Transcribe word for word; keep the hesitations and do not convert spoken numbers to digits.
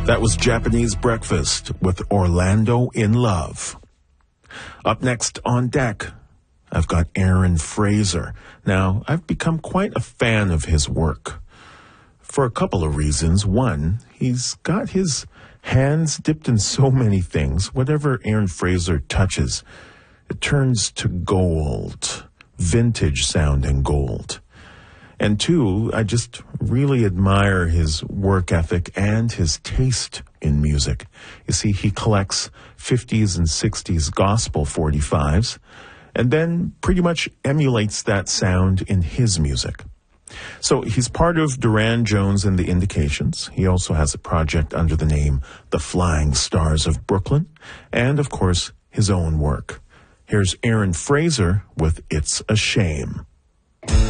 That was Japanese Breakfast with Orlando in Love. Up next on deck, I've got Aaron Fraser. Now, I've become quite a fan of his work for a couple of reasons. One, he's got his hands dipped in so many things. Whatever Aaron Fraser touches, it turns to gold, vintage sounding gold. And two, I just really admire his work ethic and his taste in music. You see, he collects fifties and sixties gospel forty-fives and then pretty much emulates that sound in his music. So he's part of Duran Jones and the Indications. He also has a project under the name The Flying Stars of Brooklyn, and of course, his own work. Here's Aaron Fraser with It's a Shame.